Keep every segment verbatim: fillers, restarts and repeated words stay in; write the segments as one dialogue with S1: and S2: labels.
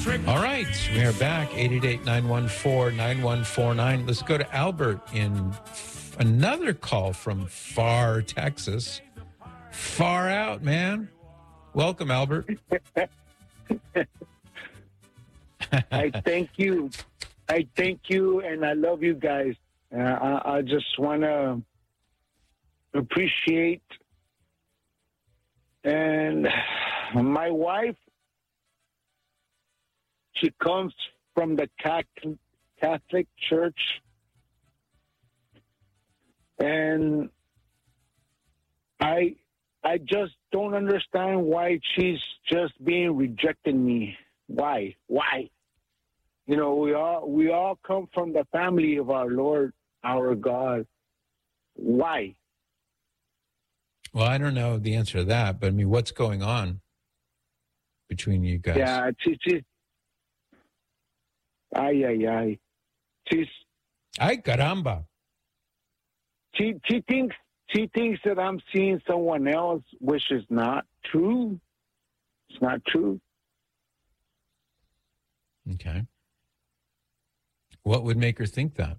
S1: All right, we are back. eight eight eight, nine one four, nine one four nine. Let's go to Albert in f- another call from far Texas. Far out, man. Welcome, Albert.
S2: I thank you. I thank you, and I love you guys. Uh, I, I just want to appreciate. And my wife, she comes from the Catholic, Catholic Church, and I I just don't understand why she's just being rejecting me. Why? Why? You know, we all we all come from the family of our Lord, our God. Why?
S1: Well, I don't know the answer to that, but I mean, what's going on between you guys?
S2: Yeah, she, she, ay, ay, ay. She's,
S1: Ay, caramba.
S2: she, she thinks she thinks that I'm seeing someone else, which is not true. It's not true.
S1: Okay. What would make her think that?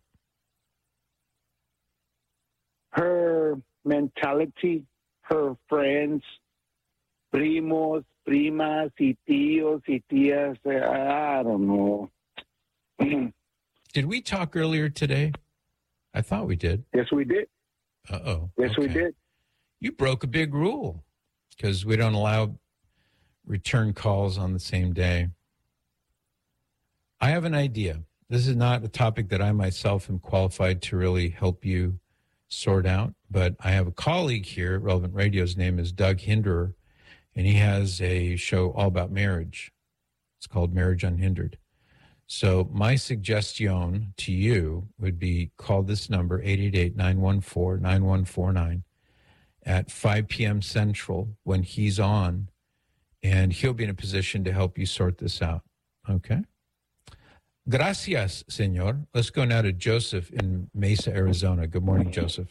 S2: Her mentality, her friends, primos, primas, y tíos, y tías, I don't know.
S1: Did we talk earlier today? I thought we did.
S2: Yes, we did.
S1: Uh-oh.
S2: Yes,
S1: okay.
S2: we did.
S1: You broke a big rule because we don't allow return calls on the same day. I have an idea. This is not a topic that I myself am qualified to really help you sort out, but I have a colleague here at Relevant Radio's name is Doug Hinderer, and he has a show all about marriage. It's called Marriage Unhindered. So my suggestion to you would be call this number, eight eight eight, nine one four, nine one four nine, at five p.m. Central when he's on, and he'll be in a position to help you sort this out. Okay? Gracias, senor. Let's go now to Joseph in Mesa, Arizona. Good morning, Joseph.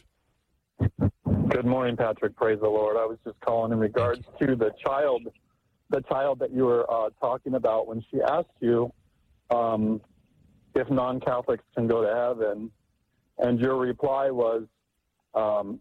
S3: Good morning, Patrick. Praise the Lord. I was just calling in regards to the child, the child that you were uh, talking about when she asked you um, if non-Catholics can go to heaven, and your reply was um,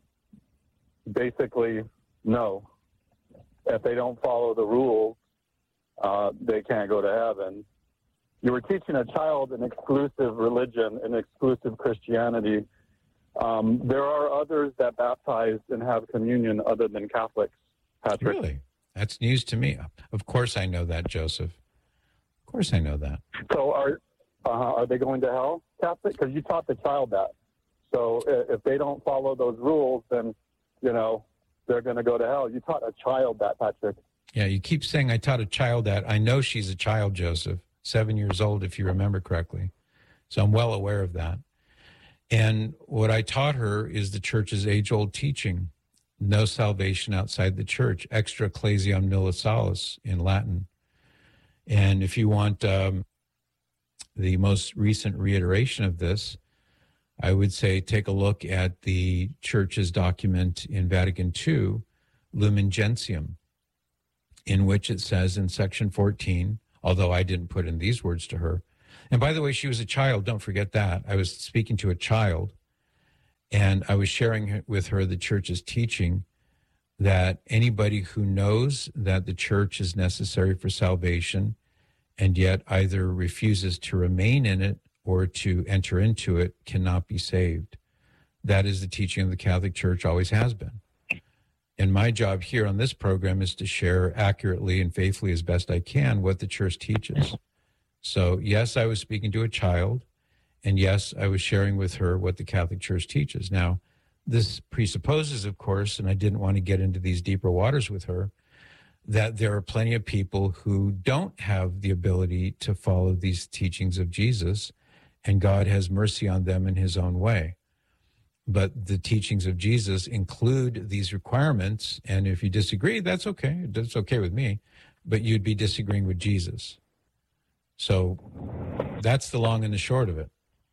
S3: basically no. If they don't follow the rules, uh, they can't go to heaven. You were teaching a child an exclusive religion, an exclusive Christianity. Um, there are others that baptize and have communion other than Catholics, Patrick.
S1: Really? That's news to me. Of course I know that, Joseph. Of course I know that.
S3: So are uh, are they going to hell, Catholic? Because you taught the child that. So if they don't follow those rules, then, you know, they're going to go to hell. You taught a child that, Patrick.
S1: Yeah, you keep saying I taught a child that. I know she's a child, Joseph. Seven years old, if you remember correctly. So I'm well aware of that. And what I taught her is the church's age-old teaching, no salvation outside the church, extra ecclesiam nulla salus in Latin. And if you want um, the most recent reiteration of this, I would say take a look at the church's document in Vatican Two, Lumen Gentium, in which it says in section fourteen, although I didn't put in these words to her. And by the way, she was a child. Don't forget that. I was speaking to a child, and I was sharing with her the church's teaching that anybody who knows that the church is necessary for salvation and yet either refuses to remain in it or to enter into it cannot be saved. That is the teaching of the Catholic Church, always has been. And my job here on this program is to share accurately and faithfully as best I can what the church teaches. So, yes, I was speaking to a child, and yes, I was sharing with her what the Catholic Church teaches. Now, this presupposes, of course, and I didn't want to get into these deeper waters with her, that there are plenty of people who don't have the ability to follow these teachings of Jesus, and God has mercy on them in his own way. But the teachings of Jesus include these requirements, and if you disagree, that's okay. That's okay with me, but you'd be disagreeing with Jesus. So that's the long and the short of it.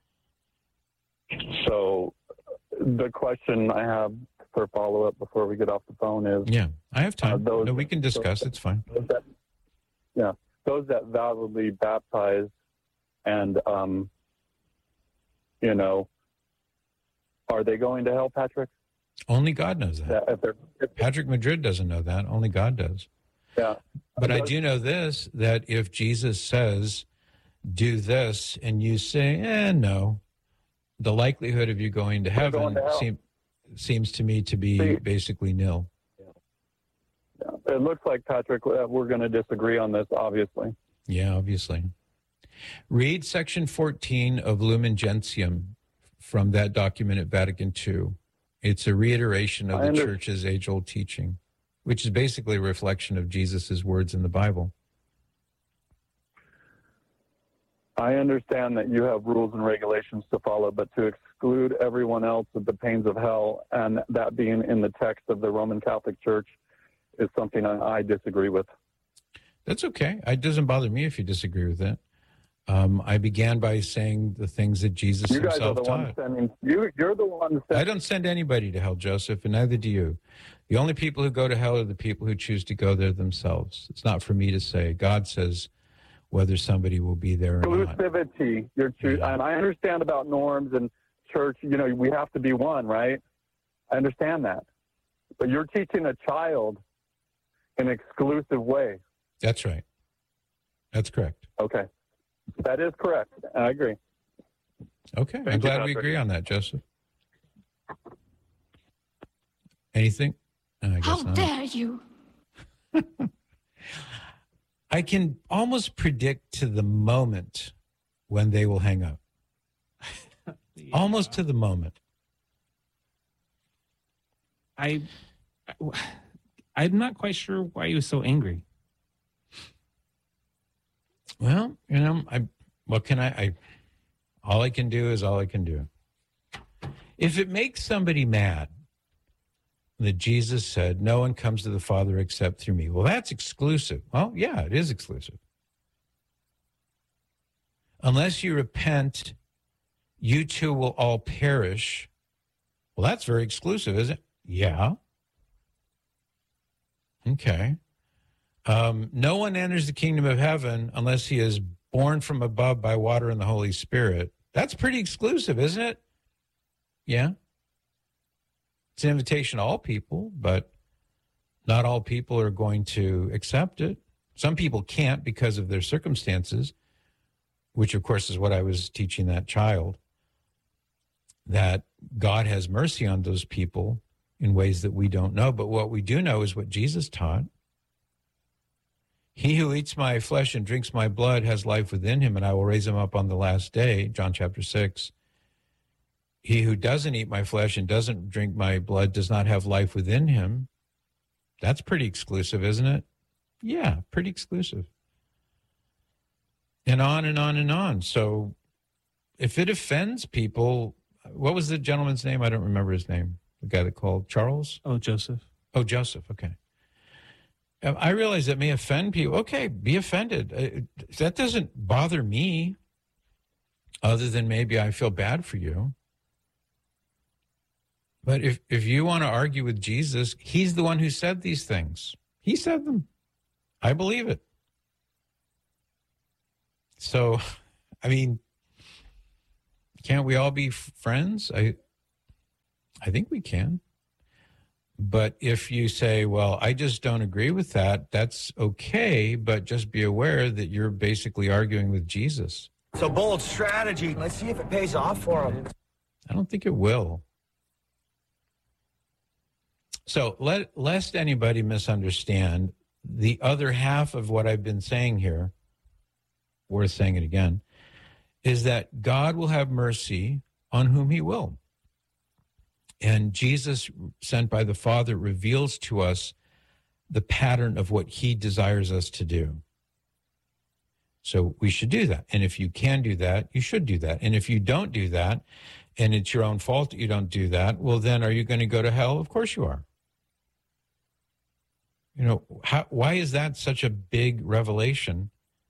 S3: So the question I have for follow-up before we get off the phone is...
S1: Yeah, I have time.
S3: Uh, those,
S1: no, we can discuss.
S3: Those,
S1: it's fine.
S3: Those that, yeah. those that validly baptize and, um, you know, are they going to hell, Patrick?
S1: Only God knows that.
S3: that if they're, if,
S1: Patrick Madrid doesn't know that. Only God does.
S3: Yeah.
S1: But I do know this, that if Jesus says, do this, and you say, eh, no, the likelihood of you going to heaven
S3: going to
S1: seem, seems to me to be
S3: See,
S1: basically nil.
S3: Yeah. It looks like, Patrick, uh, we're going to disagree on this, obviously.
S1: Yeah, obviously. Read section fourteen of Lumen Gentium from that document at Vatican Two. It's a reiteration of
S3: I
S1: the
S3: under-
S1: church's age-old teaching, which is basically a reflection of Jesus' words in the Bible.
S3: I understand that you have rules and regulations to follow, but to exclude everyone else of the pains of hell, and that being in the text of the Roman Catholic Church, is something I, I disagree with.
S1: That's okay. It doesn't bother me if you disagree with it. Um, I began by saying the things that Jesus
S3: you guys
S1: himself
S3: are the
S1: taught.
S3: ones sending, you, you're the ones sending.
S1: I don't send anybody to hell, Joseph, and neither do you. The only people who go to hell are the people who choose to go there themselves. It's not for me to say. God says whether somebody will be there or not.
S3: Exclusivity. You're choo-
S1: Yeah.
S3: And I understand about norms and church. You know, we have to be one, right? I understand that. But you're teaching a child in an exclusive way.
S1: That's right. That's correct.
S3: Okay. That is correct. I agree.
S1: Okay. I'm
S3: Thank you,
S1: glad we
S3: Patrick.
S1: agree on that, Joseph. Anything? No, I guess
S4: How
S1: not.
S4: dare you?
S1: I can almost predict to the moment when they will hang up.
S5: Yeah.
S1: Almost to the moment.
S5: I, I'm not quite sure why he was so angry.
S1: Well, you know, I what can I, I all I can do is all I can do. If it makes somebody mad that Jesus said, no one comes to the Father except through me. Well, that's exclusive. Well, yeah, it is exclusive. Unless you repent, you too will all perish. Well, that's very exclusive, isn't it? Yeah. Okay. Um, no one enters the kingdom of heaven unless he is born from above by water and the Holy Spirit. That's pretty exclusive, isn't it? Yeah. It's an invitation to all people, but not all people are going to accept it. Some people can't because of their circumstances, which, of course, is what I was teaching that child, that God has mercy on those people in ways that we don't know. But what we do know is what Jesus taught. He who eats my flesh and drinks my blood has life within him, and I will raise him up on the last day, John chapter six. He who doesn't eat my flesh and doesn't drink my blood does not have life within him. That's pretty exclusive, isn't it? Yeah, pretty exclusive. And on and on and on. So if it offends people, what was the gentleman's name? I don't remember his name. The guy that called Charles?
S5: Oh, Joseph.
S1: Oh, Joseph. Okay. I realize that may offend people. Okay, be offended. Uh, That doesn't bother me, other than maybe I feel bad for you. But if, if you want to argue with Jesus, he's the one who said these things. He said them. I believe it. So, I mean, can't we all be f- friends? I, I think we can. But if you say, well, I just don't agree with that, that's okay, but just be aware that you're basically arguing with Jesus.
S6: It's a bold strategy. Let's see if it pays off for him.
S1: I don't think it will. So let, lest anybody misunderstand, the other half of what I've been saying here, worth saying it again, is that God will have mercy on whom he will. And Jesus, sent by the Father, reveals to us the pattern of what he desires us to do. So we should do that. And if you can do that, you should do that. And if you don't do that, and it's your own fault that you don't do that, well, then are you going to go to hell? Of course you are. You know, how, why is that such a big revelation?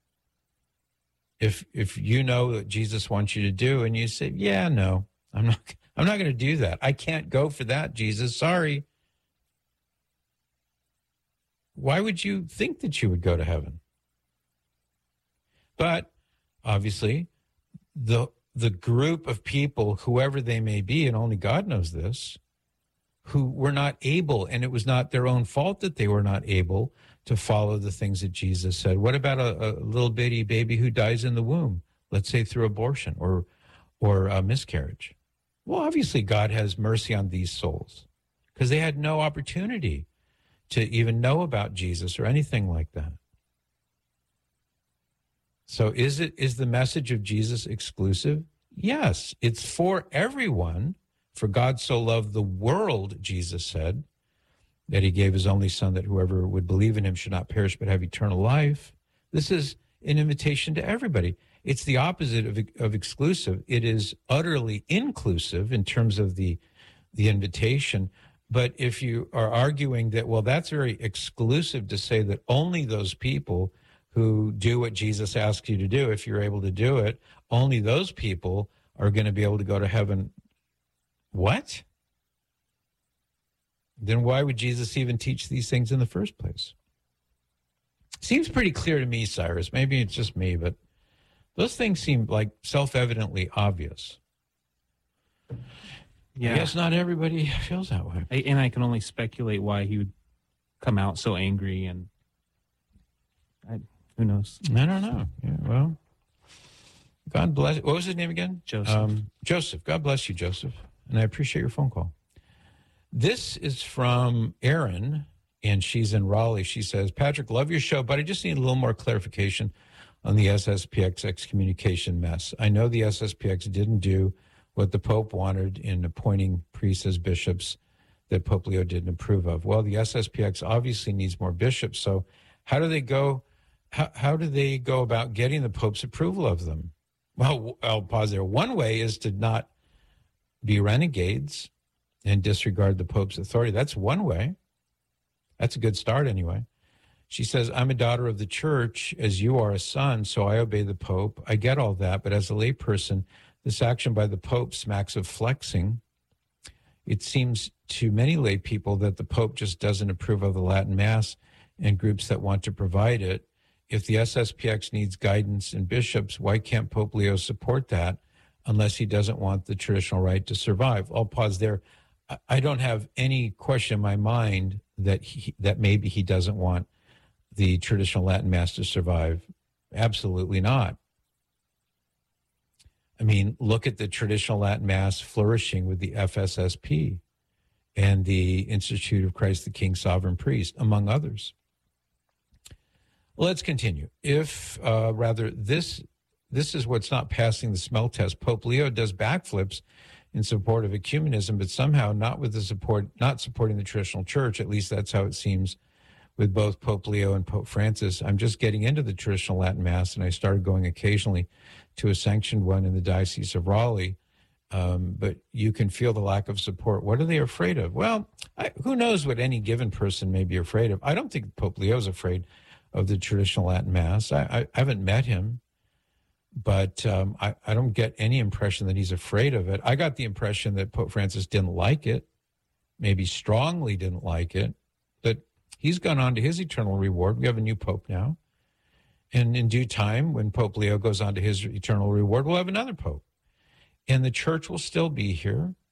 S1: If if you know what Jesus wants you to do and you say, yeah, no, I'm not I'm not going to do that. I can't go for that, Jesus. Sorry. Why would you think that you would go to heaven? But obviously, the the group of people, whoever they may be, and only God knows this, who were not able, and it was not their own fault that they were not able to follow the things that Jesus said. What about a, a little bitty baby who dies in the womb, let's say through abortion or or a miscarriage? Well, obviously God has mercy on these souls because they had no opportunity to even know about Jesus or anything like that. So is it is the message of Jesus exclusive? Yes, it's for everyone. For God so loved the world, Jesus said, that he gave his only son, that whoever would believe in him should not perish but have eternal life. This is an invitation to everybody. It's the opposite of, of exclusive. It is utterly inclusive in terms of the, the invitation. But if you are arguing that, well, that's very exclusive to say that only those people who do what Jesus asks you to do, if you're able to do it, only those people are going to be able to go to heaven. What? Then why would Jesus even teach these things in the first place? Seems pretty clear to me, Cyrus. Maybe it's just me, but those things seem like self-evidently obvious.
S5: Yeah.
S1: I guess not everybody feels that way.
S5: I, and I can only speculate why he would come out so angry, and I, who knows?
S1: I don't know. Yeah, well, God bless. What was his name again?
S5: Joseph.
S1: Um, Joseph. God bless you, Joseph. And I appreciate your phone call. This is from Erin, and she's in Raleigh. She says, Patrick, love your show, but I just need a little more clarification on the S S P X excommunication mess. I know the S S P X didn't do what the Pope wanted in appointing priests as bishops that Pope Leo didn't approve of. Well, the S S P X obviously needs more bishops. So how do they go, how, how do they go about getting the Pope's approval of them? Well, I'll pause there. One way is to not be renegades and disregard the Pope's authority. That's one way. That's a good start anyway. She says, I'm a daughter of the church as you are a son, so I obey the Pope. I get all that, but as a layperson, this action by the Pope smacks of flexing. It seems to many lay people that the Pope just doesn't approve of the Latin Mass and groups that want to provide it. If the S S P X needs guidance and bishops, why can't Pope Leo support that unless he doesn't want the traditional rite to survive? I'll pause there. I don't have any question in my mind that he, that maybe he doesn't want the traditional Latin Mass to survive. Absolutely not. I mean, look at the traditional Latin Mass flourishing with the F S S P and the Institute of Christ the King Sovereign Priest, among others. Let's continue. If, uh, rather, this this is what's not passing the smell test. Pope Leo does backflips in support of ecumenism, but somehow not with the support, not supporting the traditional church. At least that's how it seems with both Pope Leo and Pope Francis. I'm just getting into the traditional Latin Mass, and I started going occasionally to a sanctioned one in the Diocese of Raleigh. Um, but you can feel the lack of support. What are they afraid of? Well, I, who knows what any given person may be afraid of. I don't think Pope Leo's afraid of the traditional Latin Mass. I, I, I haven't met him, but um, I, I don't get any impression that he's afraid of it. I got the impression that Pope Francis didn't like it, maybe strongly didn't like it, but he's gone on to his eternal reward. We have a new Pope now. And in due time, when Pope Leo goes on to his eternal reward, we'll have another Pope. And the church will still be here.